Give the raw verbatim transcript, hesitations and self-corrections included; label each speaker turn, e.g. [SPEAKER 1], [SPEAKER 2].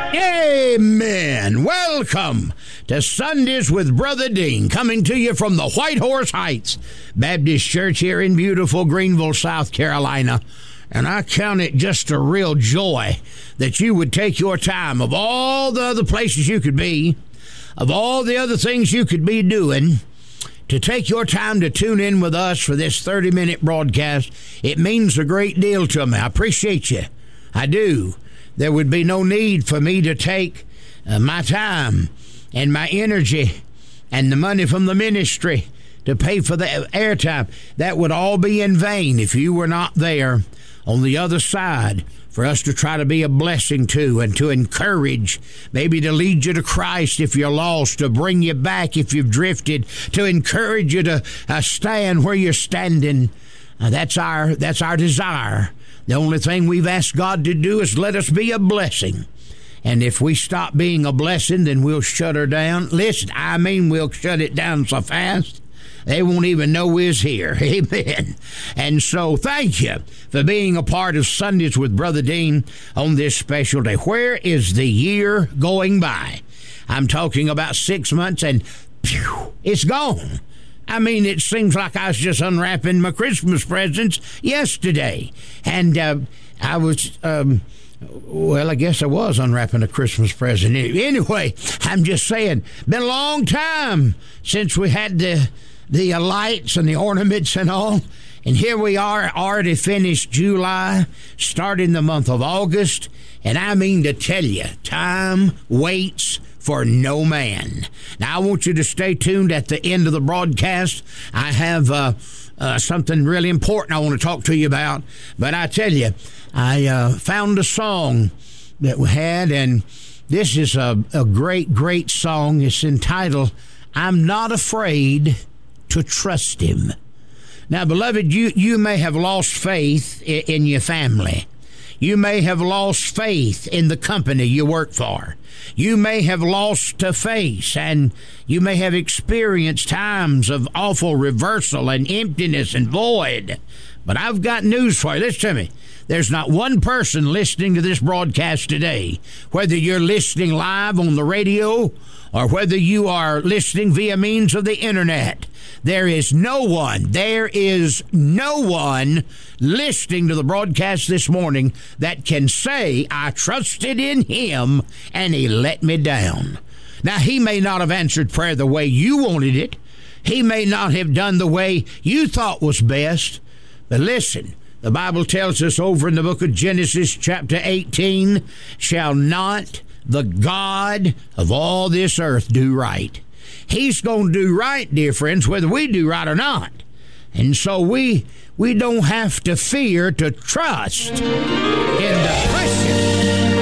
[SPEAKER 1] Amen. Welcome to Sundays with Brother Dean, coming to you from the White Horse Heights Baptist Church here in beautiful Greenville, South Carolina. And I count it just a real joy that you would take your time of all the other places you could be, of all the other things you could be doing, to take your time to tune in with us for this thirty-minute broadcast. It means a great deal to me. I appreciate you. I do. There would be no need for me to take uh, my time and my energy and the money from the ministry to pay for the airtime. That would all be in vain if you were not there on the other side for us to try to be a blessing to and to encourage, maybe to lead you to Christ if you're lost, to bring you back if you've drifted, to encourage you to uh, stand where you're standing. Uh, that's our that's our desire. The only thing we've asked God to do is let us be a blessing. And if we stop being a blessing, then we'll shut her down. Listen, I mean, we'll shut it down so fast, they won't even know we're here. Amen. And so thank you for being a part of Sundays with Brother Dean on this special day. Where is the year going by? I'm talking about six months and phew, it's gone. I mean, it seems like I was just unwrapping my Christmas presents yesterday. And uh, I was, um, well, I guess I was unwrapping a Christmas present. Anyway, I'm just saying, been a long time since we had the, the uh, lights and the ornaments and all. And here we are, already finished July, starting the month of August. And I mean to tell you, time waits for no man. Now, I want you to stay tuned at the end of the broadcast. I have uh, uh, something really important I want to talk to you about. But I tell you, I uh, found a song that we had, and this is a, a great, great song. It's entitled, I'm Not Afraid to Trust Him. Now, beloved, you, you may have lost faith in, in your family. You may have lost faith in the company you work for. You may have lost a faith, and you may have experienced times of awful reversal and emptiness and void. But I've got news for you. Listen to me. There's not one person listening to this broadcast today, whether you're listening live on the radio or whether you are listening via means of the internet. There is no one, there is no one listening to the broadcast this morning that can say, I trusted in him and he let me down. Now, he may not have answered prayer the way you wanted it. He may not have done the way you thought was best. But listen, the Bible tells us over in the book of Genesis chapter eighteen, shall not the God of all this earth do right? He's going to do right, dear friends, whether we do right or not. And so we we don't have to fear to trust in the precious